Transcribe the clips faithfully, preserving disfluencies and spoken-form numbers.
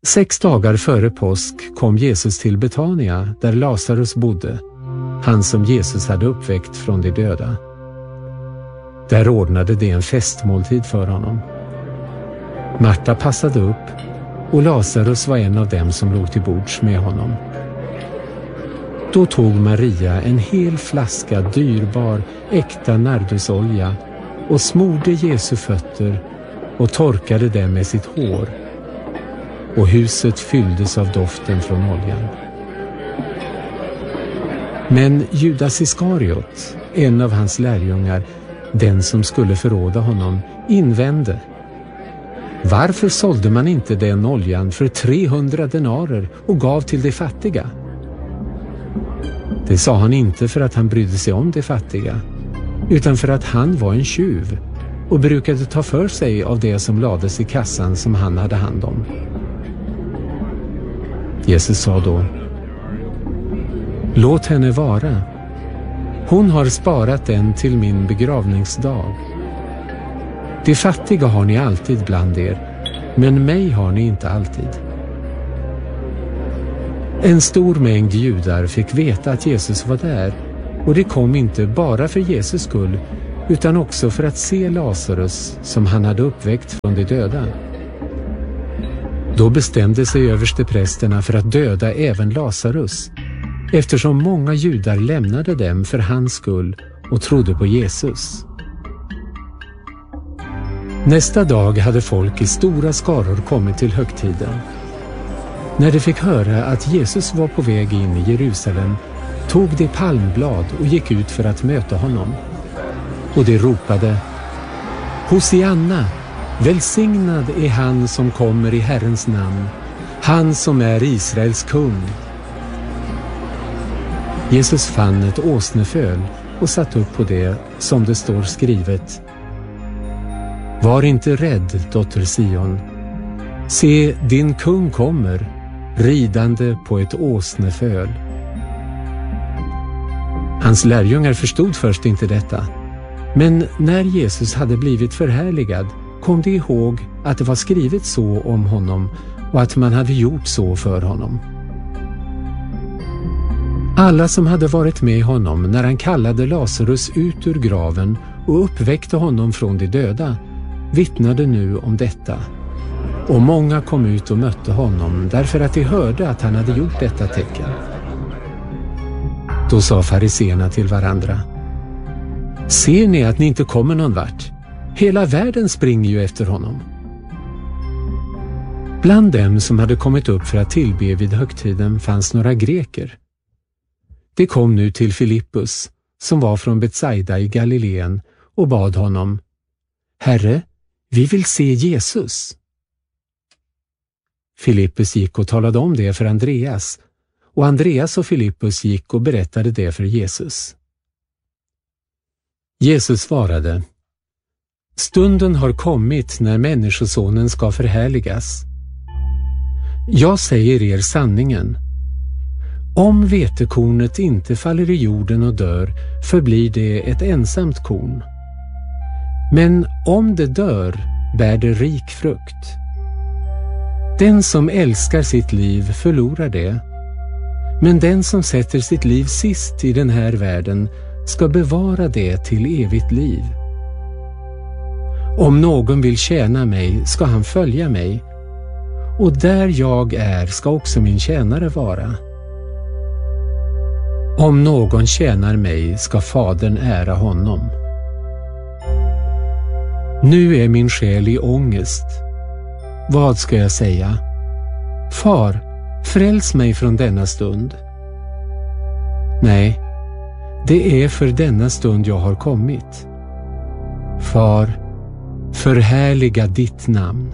Sex dagar före påsk kom Jesus till Betania där Lazarus bodde, han som Jesus hade uppväckt från de döda. Där ordnade de en festmåltid för honom. Marta passade upp och Lazarus var en av dem som låg till bords med honom. Då tog Maria en hel flaska dyrbar, äkta nardusolja och smorde Jesu fötter och torkade dem med sitt hår. Och huset fylldes av doften från oljan. Men Judas Iskariot, en av hans lärjungar, den som skulle förråda honom, invände: Varför sålde man inte den oljan för trehundra denarer och gav till de fattiga? Det sa han inte för att han brydde sig om de fattiga, utan för att han var en tjuv och brukade ta för sig av det som lades i kassan som han hade hand om. Jesus sa då: Låt henne vara. Hon har sparat den till min begravningsdag. De fattiga har ni alltid bland er, men mig har ni inte alltid. En stor mängd judar fick veta att Jesus var där, och det kom inte bara för Jesus skull, utan också för att se Lazarus som han hade uppväckt från de döda. Då bestämde sig översteprästerna för att döda även Lazarus, eftersom många judar lämnade dem för hans skull och trodde på Jesus. Nästa dag hade folk i stora skaror kommit till högtiden. När de fick höra att Jesus var på väg in i Jerusalem tog de palmblad och gick ut för att möta honom. Och de ropade: Hosianna, välsignad är han som kommer i Herrens namn, han som är Israels kung. Jesus fann ett åsneföl och satt upp på det, som det står skrivet: Var inte rädd, dotter Sion. Se, din kung kommer, ridande på ett åsneföl. Hans lärjungar förstod först inte detta, men när Jesus hade blivit förhärligad kom de ihåg att det var skrivet så om honom och att man hade gjort så för honom. Alla som hade varit med honom när han kallade Lazarus ut ur graven och uppväckte honom från de döda vittnade nu om detta. Och många kom ut och mötte honom därför att de hörde att han hade gjort detta tecken. Då sa fariseerna till varandra: Ser ni att ni inte kommer någon vart? Hela världen springer ju efter honom. Bland dem som hade kommit upp för att tillbe vid högtiden fanns några greker. De kom nu till Filippus, som var från Betsaida i Galileen, och bad honom: Herre, vi vill se Jesus. Filippus gick och talade om det för Andreas, och Andreas och Filippus gick och berättade det för Jesus. Jesus svarade: Stunden har kommit när människosonen ska förhärligas. Jag säger er sanningen. Om vetekornet inte faller i jorden och dör, förblir det ett ensamt korn. Men om det dör, bär det rik frukt. Den som älskar sitt liv förlorar det, men den som sätter sitt liv sist i den här världen ska bevara det till evigt liv. Om någon vill tjäna mig ska han följa mig, och där jag är ska också min tjänare vara. Om någon tjänar mig ska Fadern ära honom. Nu är min själ i ångest. Vad ska jag säga? Far, fräls mig från denna stund. Nej, det är för denna stund jag har kommit. Far, förhärliga ditt namn.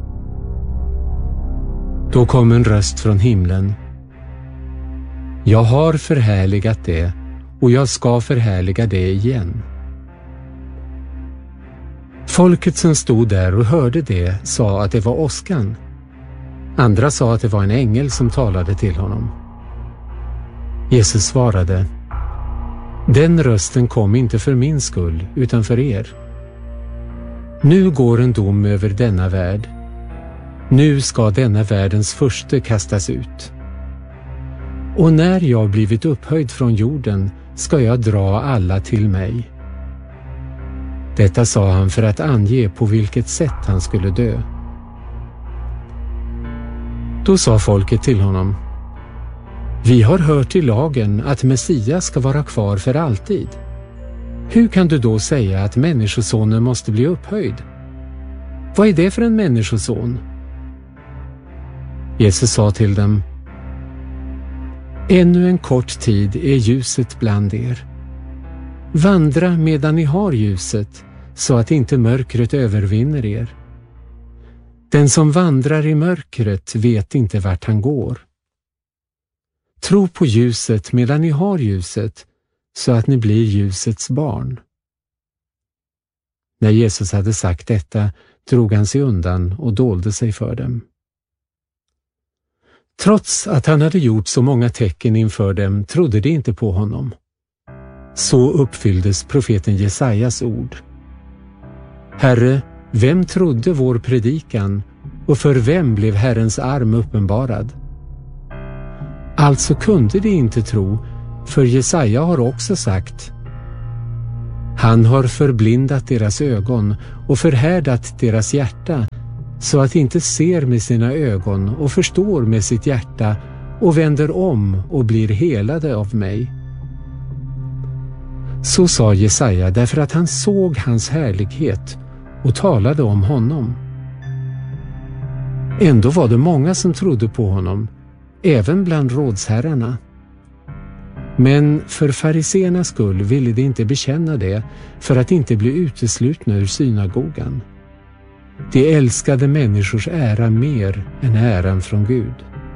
Då kom en röst från himlen. Jag har förhärligat det, och jag ska förhärliga det igen. Folket som stod där och hörde det sa att det var åskan. Andra sa att det var en ängel som talade till honom. Jesus svarade: Den rösten kom inte för min skull, utan för er. Nu går en dom över denna värld. Nu ska denna världens furste kastas ut. Och när jag blivit upphöjd från jorden ska jag dra alla till mig. Detta sa han för att ange på vilket sätt han skulle dö. Då sa folket till honom: Vi har hört i lagen att Messias ska vara kvar för alltid. Hur kan du då säga att människosonen måste bli upphöjd? Vad är det för en människoson? Jesus sa till dem: Ännu en kort tid är ljuset bland er. Vandra medan ni har ljuset, så att inte mörkret övervinner er. Den som vandrar i mörkret vet inte vart han går. Tro på ljuset medan ni har ljuset, så att ni blir ljusets barn. När Jesus hade sagt detta drog han sig undan och dolde sig för dem. Trots att han hade gjort så många tecken inför dem trodde de inte på honom. Så uppfylldes profeten Jesajas ord. Herre, vem trodde vår predikan och för vem blev Herrens arm uppenbarad? Alltså kunde de inte tro, för Jesaja har också sagt: Han har förblindat deras ögon och förhärdat deras hjärta, så att de inte ser med sina ögon och förstår med sitt hjärta och vänder om och blir helade av mig. Så sa Jesaja därför att han såg hans härlighet och talade om honom. Ändå var det många som trodde på honom, även bland rådsherrarna. Men för fariseernas skull ville de inte bekänna det för att inte bli uteslutna ur synagogan. De älskade människors ära mer än äran från Gud.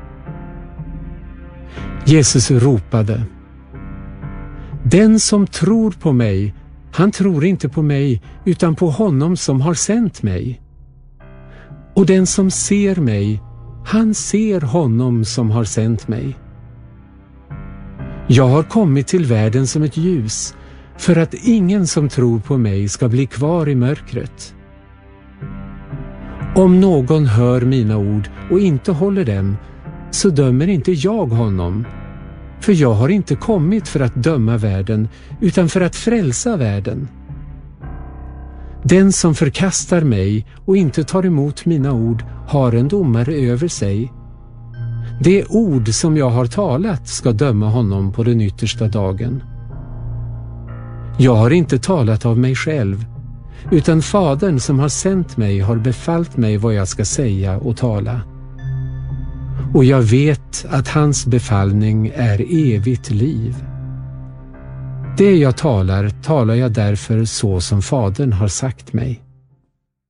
Jesus ropade: Den som tror på mig, han tror inte på mig utan på honom som har sänt mig. Och den som ser mig, han ser honom som har sänt mig. Jag har kommit till världen som ett ljus, för att ingen som tror på mig ska bli kvar i mörkret. Om någon hör mina ord och inte håller dem, så dömer inte jag honom, för jag har inte kommit för att döma världen, utan för att frälsa världen. Den som förkastar mig och inte tar emot mina ord har en domare över sig. Det ord som jag har talat ska döma honom på den yttersta dagen. Jag har inte talat av mig själv, utan Fadern som har sänt mig har befallt mig vad jag ska säga och tala. Och jag vet att hans befallning är evigt liv. Det jag talar, talar jag därför så som Fadern har sagt mig.